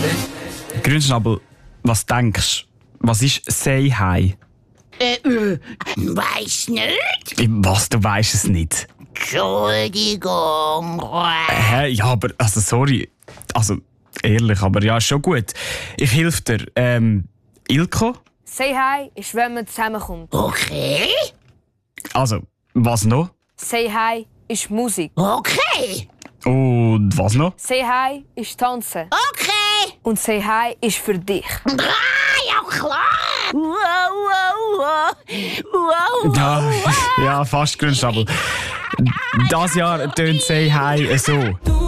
Grünschnabel, was denkst du? Was ist Say Hi? Weiss nicht. Was, du weißt es nicht? Entschuldigung. Hä? Ja, aber, also sorry. Also, ehrlich, aber ja, schon gut. Ich helfe dir. Ilko? Say Hi ist, wenn man zusammenkommt. Okay. Also, was noch? Say Hi ist Musik. Okay. Und was noch? Say Hi ist Tanzen. Okay. Und Say Hi ist für dich. Ja klar. Wow. Ja, fast Grünschnabel. Das Jahr tönt Say Hi so.